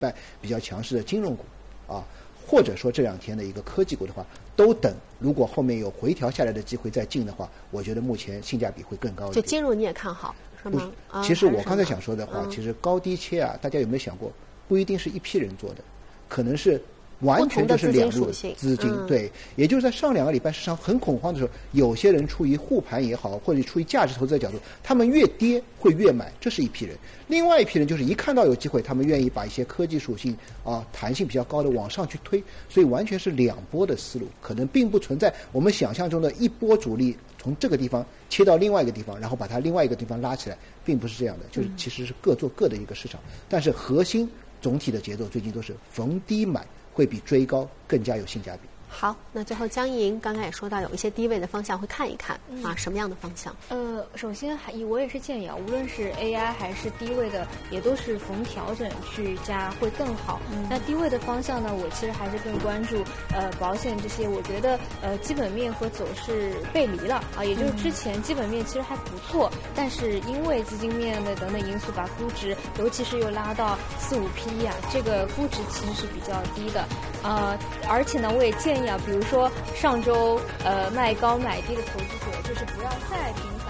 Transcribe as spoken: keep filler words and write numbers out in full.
拜比较强势的金融股啊，或者说这两天的一个科技股的话，都等如果后面有回调下来的机会再进的话，我觉得目前性价比会更高一点。 就金融你也看好是吗？ 啊、其实我刚才想说的话， 嗯、 其实高低切啊，大家有没有想过，不一定是一批人做的，可能是完全就是两路资金， 嗯、 对，也就是在上两个礼拜市场很恐慌的时候，有些人出于护盘也好，或者出于价值投资的角度，他们越跌会越买，这是一批人。另外一批人就是一看到有机会，他们愿意把一些科技属性啊、弹性比较高的往上去推，所以完全是两波的思路，可能并不存在我们想象中的一波主力从这个地方切到另外一个地方，然后把它另外一个地方拉起来，并不是这样的，就是其实是各做各的一个市场，但是核心总体的节奏最近都是逢低买，会比追高更加有性价比。 好，那最后江莹刚刚也说到有一些低位的方向会看一看、 嗯、 啊，什么样的方向？ 呃，首先还我也是建议啊，无论是 A I 还是低位的，也都是逢调整去加会更好。嗯、那低位的方向呢，我其实还是更关注呃保险这些，我觉得呃基本面和走势背离了啊，也就是之前基本面其实还不错，嗯、但是因为资金面的等等因素，把估值尤其是又拉到四五 P E 啊，这个估值其实是比较低的。呃，而且呢，我也建议啊，比如说上周呃卖高买低的投资者，就是不要再凭